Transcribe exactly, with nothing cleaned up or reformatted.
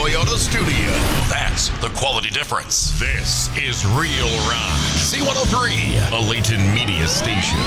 Toyota studio. That's the quality difference. This is Real Rock. C one oh three, a Layton Media Station.